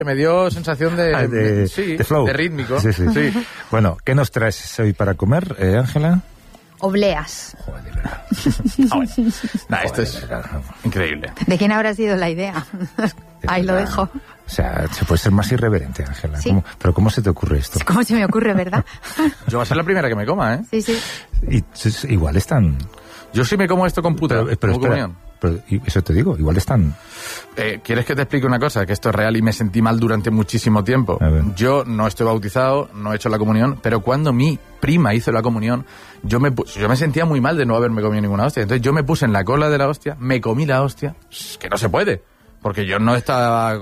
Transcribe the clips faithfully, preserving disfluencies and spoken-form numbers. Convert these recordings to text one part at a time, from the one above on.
Me dio sensación de, ah, de, sí, de flow. De rítmico. Sí, sí. Sí. Bueno, ¿qué nos traes hoy para comer, eh, Ángela? Obleas. Joder, de verdad. Ah, bueno. Nah, esto es increíble. ¿De quién habrá sido la idea? Ahí lo dejo. O sea, se puede ser más irreverente, Ángela. ¿Sí? ¿Cómo, pero ¿cómo se te ocurre esto? ¿Cómo se me ocurre, verdad? Yo va a ser la primera que me coma, ¿eh? Sí, sí. Y, s- igual están... Yo sí me como esto con puta. Pero, pero como espera, comunión. pero, y eso te digo, igual están... Eh, ¿Quieres que te explique una cosa? Que esto es real y me sentí mal durante muchísimo tiempo. A ver. Yo no estoy bautizado, no he hecho la comunión, pero cuando mi prima hizo la comunión, yo me, pu- yo me sentía muy mal de no haberme comido ninguna hostia. Entonces yo me puse en la cola de la hostia, me comí la hostia, es que no se puede, porque yo no estaba...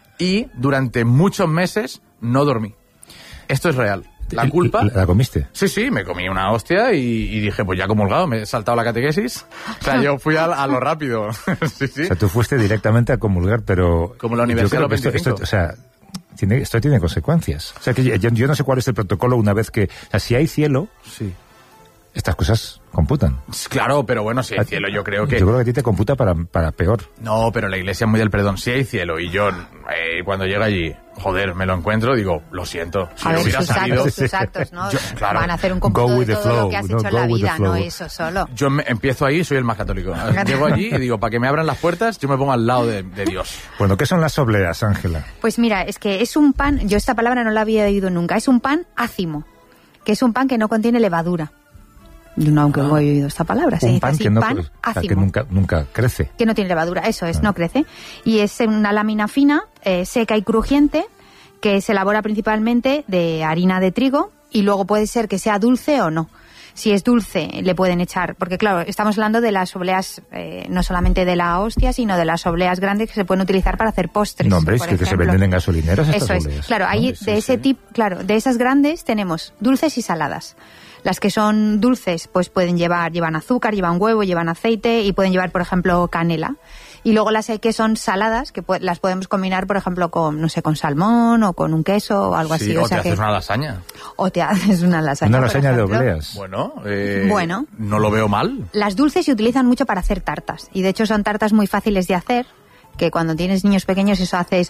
Y durante muchos meses no dormí. Esto es real. La culpa... ¿La, la comiste? Sí, sí, me comí una hostia y, y dije, pues ya comulgado, me he saltado la catequesis. O sea, yo fui a, a lo rápido. Sí, sí. O sea, tú fuiste directamente a comulgar, pero... Como la universidad yo creo a los que esto, veinticinco. esto, o sea, tiene, esto tiene consecuencias. O sea, que yo, yo no sé cuál es el protocolo una vez que... O sea, si hay cielo, Sí. estas cosas computan. Claro, pero bueno, si hay cielo, yo creo que... Yo creo que a ti te computa para, para peor. No, pero la iglesia es muy del perdón. Si hay cielo y yo, eh, cuando llega allí, joder, me lo encuentro, digo, lo siento. Si A yo ver, hubiera sus sabido... actos, sus actos, ¿no? Yo- claro. Van a hacer un Go cómputo with de the todo flow, lo que has no, hecho en go la with the vida, no flow. eso solo. Yo me, empiezo ahí y soy el más católico. Llego allí y digo, para que me abran las puertas, yo me pongo al lado de, de Dios. Bueno, ¿qué son las obleas, Ángela? Pues mira, es que es un pan, yo esta palabra no la había oído nunca, es un pan ácimo, que es un pan que no contiene levadura. Yo no, aunque no he oído esta palabra, se Un dice pan así, que no, pan o sea, ácimo. que nunca, nunca crece. Que no tiene levadura, eso es, Ah. no crece. Y es una lámina fina, eh, seca y crujiente, que se elabora principalmente de harina de trigo y luego puede ser que sea dulce o no. Si es dulce, le pueden echar, porque claro, estamos hablando de las obleas, eh, no solamente de la hostia, sino de las obleas grandes que se pueden utilizar para hacer postres. No, hombre, es por que, que se ejemplo. venden en gasolineras estas Eso es, obleas. claro, ahí Ah, sí, de ese sí. tipo, claro, de esas grandes tenemos dulces y saladas. Las que son dulces, pues pueden llevar, llevan azúcar, llevan huevo, llevan aceite y pueden llevar, por ejemplo, canela. Y luego las que son saladas, que pu- las podemos combinar, por ejemplo, con, no sé, con salmón o con un queso o algo Sí, así. o O sea te haces que, una lasaña. o te haces una lasaña. Una por lasaña de ejemplo. obleas. Bueno, eh, Bueno. no lo veo mal. Las dulces se utilizan mucho para hacer tartas. Y de hecho son tartas muy fáciles de hacer. Que cuando tienes niños pequeños eso haces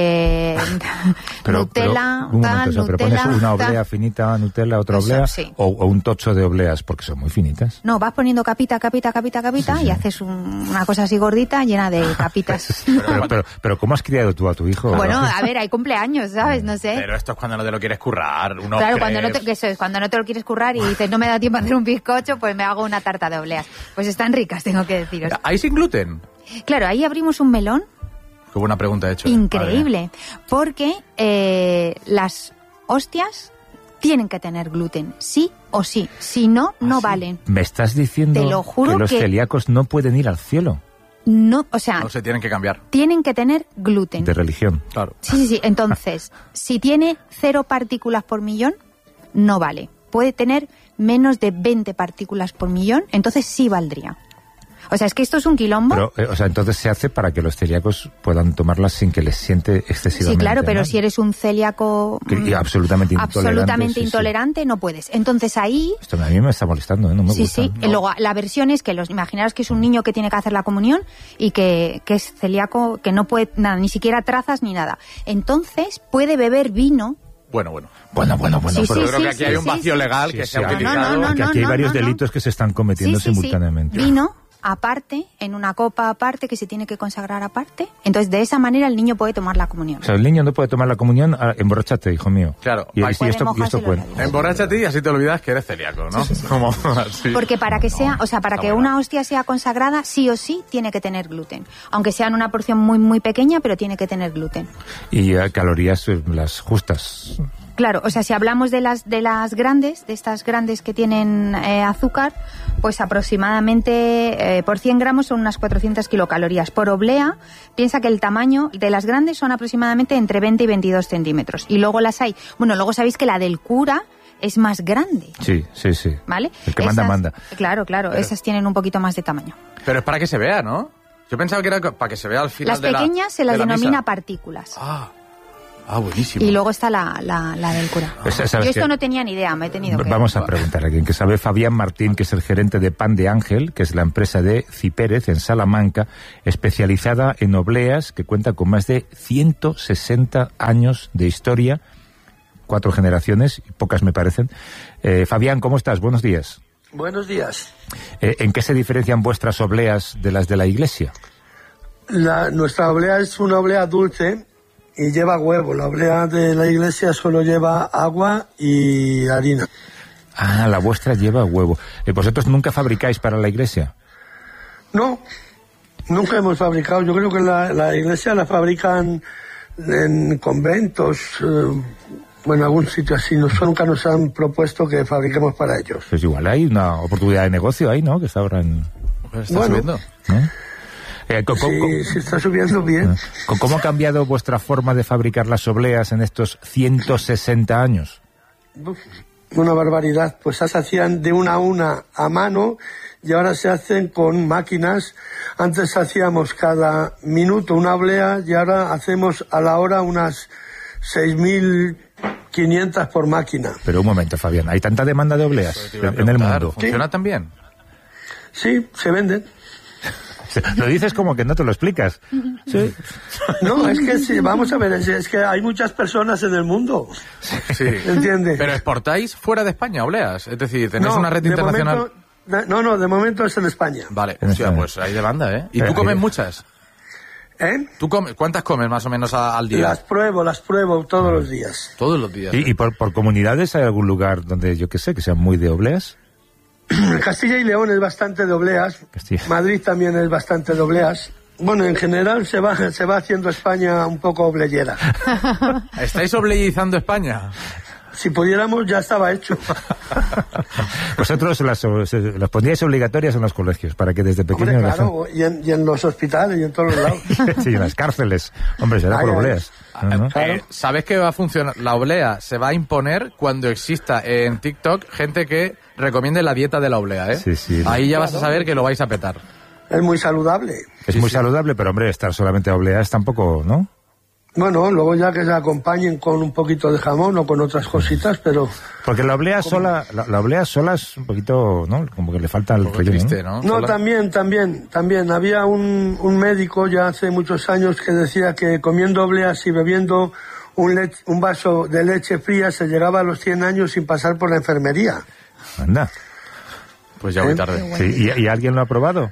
eh, Pero, Nutella, pero, un momento, tal, o sea, pero Nutella, pones una oblea tal. finita, Nutella, otra Eso, oblea, sí. o, o un tocho de obleas, porque son muy finitas. No, vas poniendo capita, capita, capita, capita Sí, sí. y haces un- una cosa así gordita llena de capitas. Pero, pero, pero ¿cómo has criado tú a tu hijo? Bueno, a ver, hay cumpleaños, ¿sabes? No sé. Pero esto es cuando no te lo quieres currar. Uno Claro, cree- cuando no, te, que eso es, cuando no te lo quieres currar y dices, no me da tiempo a hacer un bizcocho, pues me hago una tarta de obleas. Pues están ricas, tengo que deciros. ¿Hay sin gluten? Claro, ahí abrimos un melón Qué buena pregunta he hecho. increíble, porque eh, las hostias tienen que tener gluten, sí o sí. Si no, no valen. ¿Me estás diciendo Te lo juro que los que- celíacos no pueden ir al cielo No, o sea, No se tienen que cambiar. tienen que tener gluten. de religión? Claro. Sí, sí, sí. Entonces, si tiene cero partículas por millón, no vale. Puede tener menos de veinte partículas por millón, entonces sí valdría. O sea, es que esto es un quilombo. Pero, eh, o sea, entonces se hace para que los celíacos puedan tomarlas sin que les siente excesivamente Sí, claro, pero mal. si eres un celíaco Que- y mm, absolutamente intolerante. absolutamente sí, sí. intolerante, no puedes. Entonces ahí, Esto a mí me está molestando, ¿eh? No me sí, gusta. sí. ¿no? Y luego la versión es que los, imaginaros que es un niño que tiene que hacer la comunión y que, que es celíaco, que no puede nada, ni siquiera trazas ni nada. Entonces puede beber vino. Bueno, bueno. Bueno, bueno, bueno. Sí, pero- Yo sí, creo que aquí sí, hay un sí, vacío sí. legal Sí, que sí, se ha hay- utilizado. No, no, que no, aquí hay no, varios no, no. delitos que se están cometiendo Sí, sí, sí. simultáneamente. Vino aparte, en una copa aparte, que se tiene que consagrar aparte. Entonces, de esa manera el niño puede tomar la comunión. O sea, el niño no puede tomar la comunión, ah, emborráchate, hijo mío. Claro. Y, y Puede esto, y esto mojarse puede. los labios. Emborráchate y así te olvidas que eres celíaco, ¿no? Como así. Porque para que sea, o sea, para está que buena. una hostia sea consagrada, sí o sí tiene que tener gluten. Aunque sea en una porción muy, muy pequeña, pero tiene que tener gluten. Y eh, calorías eh, las justas. Claro, o sea, si hablamos de las de las grandes, de estas grandes que tienen eh, azúcar, pues aproximadamente eh, por cien gramos son unas cuatrocientas kilocalorías. Por oblea, piensa que el tamaño de las grandes son aproximadamente entre veinte y veintidós centímetros. Y luego las hay, bueno, luego sabéis que la del cura es más grande, Sí, sí, sí. ¿vale? El que manda, Esas- manda. Claro, claro, Pero- esas tienen un poquito más de tamaño. Pero es para que se vea, ¿no? Yo pensaba que era para que se vea al final Las de la- pequeñas se las de la denomina misa. partículas. Ah, Ah, buenísimo. Y luego está la, la, la del cura. Pues, Yo ¿sabes esto qué? no tenía ni idea, me he tenido que... Vamos a preguntar a alguien que sabe. Fabián Martín, que es el gerente de Pan de Ángel, que es la empresa de Cipérez en Salamanca, especializada en obleas, que cuenta con más de ciento sesenta años de historia, cuatro generaciones, y pocas me parecen. Eh, Fabián, ¿cómo estás? Buenos días. Buenos días. Eh, ¿En qué se diferencian vuestras obleas de las de la iglesia? La, nuestra oblea es una oblea dulce y lleva huevo. La oblea de la iglesia solo lleva agua y harina. Ah, la vuestra lleva huevo. Eh, ¿Vosotros nunca fabricáis para la iglesia? No, nunca hemos fabricado. Yo creo que la, la iglesia la fabrican en conventos, eh, o en algún sitio así. Nosotros nunca nos han propuesto que fabriquemos para ellos. Pues igual hay una oportunidad de negocio ahí, ¿no? Que está ahora en... Está Bueno. subiendo. ¿no? Eh, co- co- Sí, se está subiendo bien. co- ¿Cómo ha cambiado vuestra forma de fabricar las obleas en estos ciento sesenta años? Uf, una barbaridad. Pues se hacían de una a una a mano y ahora se hacen con máquinas. Antes hacíamos cada minuto una oblea y ahora hacemos a la hora unas seis mil quinientas por máquina. Pero un momento, Fabián, ¿hay tanta demanda de obleas Te iba a en el preguntar, mundo? ¿Funciona tan bien? Sí, se venden. Lo dices como que no te lo explicas. Sí. No, es que sí, vamos a ver, es, es que hay muchas personas en el mundo. Sí. ¿Entiendes? Pero exportáis fuera de España obleas. Es decir, tenéis No, una red de internacional. momento- de- no, no, de momento es en España. Vale, En hostia, España. pues hay demanda, ¿eh? ¿Y Eh, tú comes eh. muchas? ¿Eh? ¿Tú comes, ¿Cuántas comes más o menos a- al día? Las pruebo, las pruebo todos los días. Todos los días. ¿Y, y por, por comunidades hay algún lugar donde, yo qué sé, que sean muy de obleas? Castilla y León es bastante de obleas. Castilla. Madrid también es bastante de obleas. Bueno, en general se va, se va haciendo España un poco obleyera. ¿Estáis obleyizando España? Si pudiéramos, ya estaba hecho. Vosotros las, las pondríais obligatorias en los colegios para que desde Hombre, pequeños... las- claro, y en, y en los hospitales y en todos los lados. sí, en las cárceles. Hombre, será Ay, por ay. obleas. ¿no, no? Claro. Eh, ¿Sabes que va a funcionar? La oblea se va a imponer cuando exista en TikTok gente que recomiende la dieta de la oblea, ¿eh? Sí, sí. Ahí ya vas a saber que lo vais a petar. Es muy saludable. Es muy saludable, pero hombre, estar solamente a obleas tampoco, ¿no? Bueno, luego ya que se acompañen con un poquito de jamón o con otras cositas, pero... Porque la oblea sola, la, la oblea sola es un poquito, ¿no? Como que le falta el Un poco relleno, triste, ¿no? ¿no? No, Sola- también, también, también. Había un, un médico ya hace muchos años que decía que comiendo obleas y bebiendo un, lech- un vaso de leche fría se llegaba a los cien años sin pasar por la enfermería. Anda. Pues ya voy ¿Eh? tarde. Sí, ¿y, y alguien lo ha probado?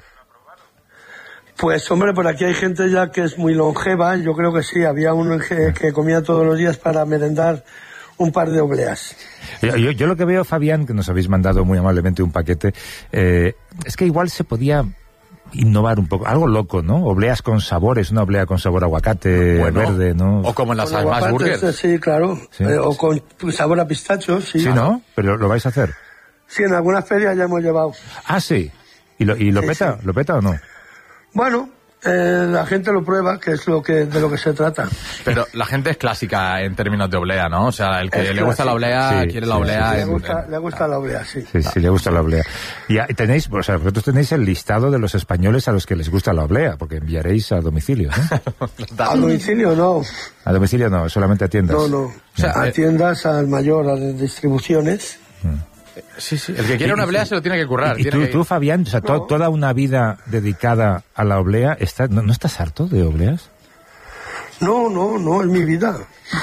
Pues hombre, por aquí hay gente ya que es muy longeva, yo creo que sí, había uno que, que comía todos los días para merendar un par de obleas. Yo, yo, yo lo que veo, Fabián, que nos habéis mandado muy amablemente un paquete, eh, es que igual se podía innovar un poco, algo loco, ¿no? Obleas con sabores, una oblea con sabor a aguacate, Bueno, verde, ¿no? O como en las Con Smash aguacates, Burgers. sí, claro. Sí. Eh, o con sabor a pistacho, sí. Sí, ¿no? Pero lo vais a hacer. Sí, en algunas ferias ya hemos llevado. Ah, sí. ¿Y lo, y lo Sí, peta? sí. ¿Lo peta o no? Bueno, eh, la gente lo prueba, que es lo que de lo que se trata. Pero la gente es clásica en términos de oblea, ¿no? O sea, el que Es le gusta la clásica. oblea Sí, quiere sí, la oblea. sí, Le en- gusta, en- le gusta la oblea, sí. Sí, sí, le gusta la oblea. Y ah, tenéis, o sea, vosotros tenéis el listado de los españoles a los que les gusta la oblea, porque enviaréis a domicilio, ¿no? A domicilio no, A domicilio no, solamente a tiendas. no, no. O sea, Eh, a tiendas, al mayor, a distribuciones. Sí, sí. El que quiere una oblea se lo tiene que currar. Y tiene tú, que- tú, Fabián, o sea, to- No. toda una vida dedicada a la oblea, está, ¿no, ¿no estás harto de obleas? No, no, no, es mi vida.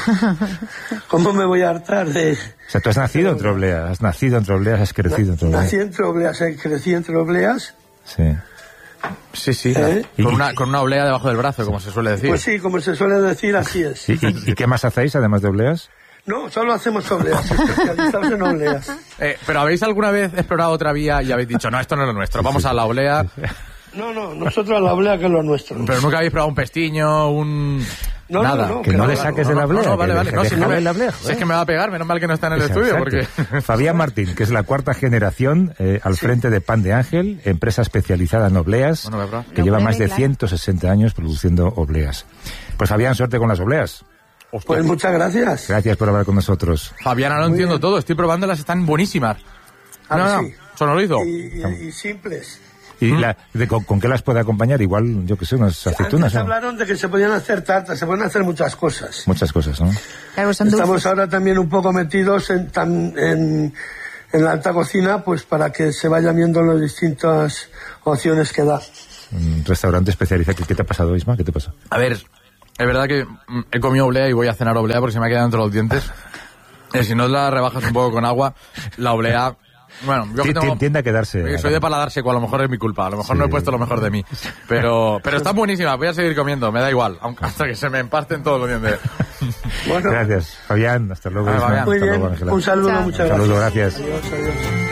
¿Cómo me voy a hartar de...? O sea, tú has nacido entre obleas, has nacido entre obleas, has crecido entre obleas. Nací entre obleas, eh, crecí entre obleas. Sí. Sí, sí. ¿Eh? Con, una, con una oblea debajo del brazo, como se suele decir. Pues sí, como se suele decir, así es. ¿Y, y- y qué más hacéis, además de obleas? No, solo hacemos obleas, especializados en obleas. Eh, ¿Pero habéis alguna vez explorado otra vía y habéis dicho, no, esto no es lo nuestro, vamos a la oblea? No, no, nosotros la oblea que es lo nuestro. Pero nunca habéis probado un pestiño, un... No, Nada. no, no, Que no no, le no, saques No, de la no, oblea. no, vale, que vale. deja- No, si, es que déjale me, la oblea, si joder. es que me va a pegar, menos mal que no está en el Exacto. estudio, porque... Fabián Martín, que es la cuarta generación eh, al frente de Pan de Ángel, empresa especializada en obleas, Bueno, ¿verdad? que Lo lleva pruebe, más de claro. ciento sesenta años produciendo obleas. Pues Fabián, suerte con las obleas. Pues muchas gracias. Gracias por hablar con nosotros. Fabián, ahora lo Muy entiendo bien. todo, estoy probándolas, están buenísimas. Ah, No, no, sí. no, sonorizo. Y, y- y simples. ¿Y la, de, con, con qué las puede acompañar? Igual, yo que sé, unas aceitunas. Antes ¿no? hablaron de que se podían hacer tartas, se pueden hacer muchas cosas. Muchas cosas, ¿no? Claro, son Estamos dulces. ahora también un poco metidos en, tan, en, en la alta cocina, pues para que se vayan viendo las distintas opciones que da. Un restaurante especializado. ¿Qué, ¿Qué te ha pasado, Isma? ¿Qué te pasa? A ver, es verdad que mm, he comido oblea y voy a cenar oblea porque se me ha quedado entre los dientes. Eh, si no la rebajas un poco con agua, la oblea... Bueno, yo que tengo, tiende a quedarse. Soy de paladar seco, a lo mejor es mi culpa, a lo mejor sí. No he puesto lo mejor de mí. Pero pero está buenísima, voy a seguir comiendo, me da igual, aunque hasta que se me empasten todos los dientes. Bueno. Gracias, Fabián, hasta luego. Ah, Fabián. Muy hasta bien, luego, Ángela. un saludo, Chao. muchas un saludo, gracias. gracias. Adiós, adiós.